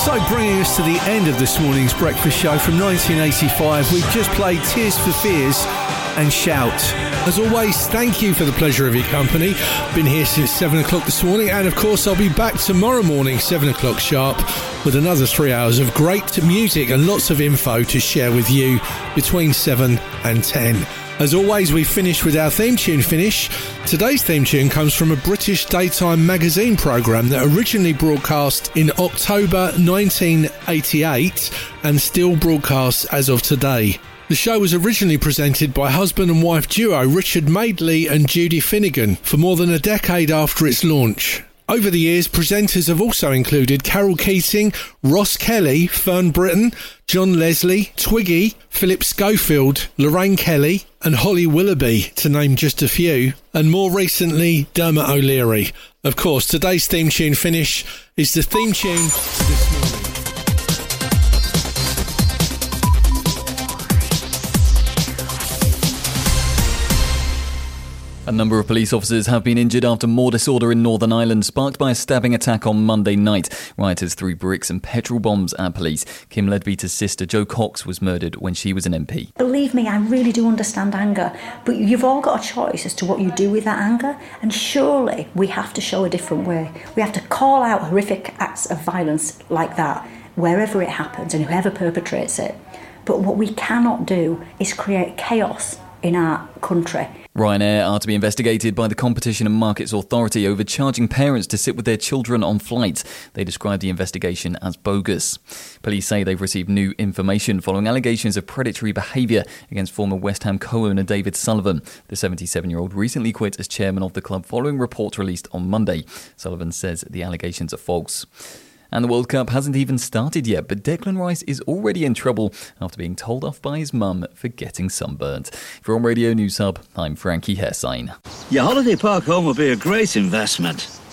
So bringing us to the end of this morning's breakfast show from 1985, we've just played Tears for Fears and Shout. As always, thank you for the pleasure of your company. Been here since 7 o'clock this morning, and of course I'll be back tomorrow morning, 7 o'clock sharp, with another 3 hours of great music and lots of info to share with you between 7 and 10. As always, we finish with our theme tune finish. Today's theme tune comes from a British daytime magazine programme that originally broadcast in October 1988 and still broadcasts as of today. The show was originally presented by husband and wife duo Richard Madeley and Judy Finnegan for more than a decade after its launch. Over the years, presenters have also included Carol Keating, Ross Kelly, Fern Britton, John Leslie, Twiggy, Philip Schofield, Lorraine Kelly and Holly Willoughby, to name just a few, and more recently, Dermot O'Leary. Of course, today's theme tune finish is the theme tune this morning. A number of police officers have been injured after more disorder in Northern Ireland sparked by a stabbing attack on Monday night. Rioters threw bricks and petrol bombs at police. Kim Leadbeater's sister Jo Cox was murdered when she was an MP. Believe me, I really do understand anger, but you've all got a choice as to what you do with that anger, and surely we have to show a different way. We have to call out horrific acts of violence like that wherever it happens and whoever perpetrates it. But what we cannot do is create chaos in our country. Ryanair are to be investigated by the Competition and Markets Authority over charging parents to sit with their children on flights. They described the investigation as bogus. Police say they've received new information following allegations of predatory behaviour against former West Ham co-owner David Sullivan. The 77-year-old recently quit as chairman of the club following reports released on Monday. Sullivan says the allegations are false. And the World Cup hasn't even started yet, but Declan Rice is already in trouble after being told off by his mum for getting sunburnt. From Radio News Hub, I'm Frankie Hessine. Your holiday park home will be a great investment.